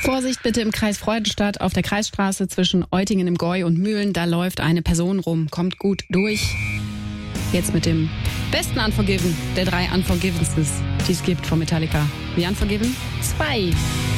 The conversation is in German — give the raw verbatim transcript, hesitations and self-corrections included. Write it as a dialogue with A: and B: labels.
A: Vorsicht bitte im Kreis Freudenstadt auf der Kreisstraße zwischen Eutingen im Gäu und Mühlen. Da läuft eine Person rum. Kommt gut durch. Jetzt mit dem besten Unforgiven der drei Unforgivenses, die es gibt von Metallica. Wie Unforgiven? Zwei.